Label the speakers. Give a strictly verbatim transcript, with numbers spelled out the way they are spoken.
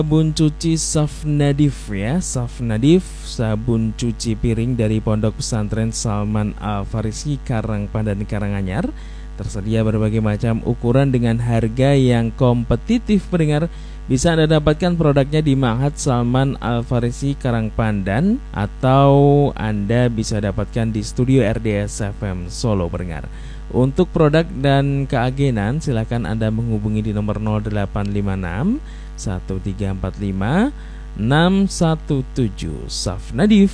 Speaker 1: Sabun cuci Safnadif ya, Safnadif, sabun cuci piring dari Pondok Pesantren Salman Al Farisi Karangpandan Karanganyar. Tersedia berbagai macam ukuran dengan harga yang kompetitif pendengar. Bisa Anda dapatkan produknya di Ma'had Salman Al Farisi Karangpandan, atau Anda bisa dapatkan di studio R D S F M Solo pendengar. Untuk produk dan keagenan silakan Anda menghubungi di nomor nol delapan lima enam satu tiga empat lima enam satu tujuh. Safnadif,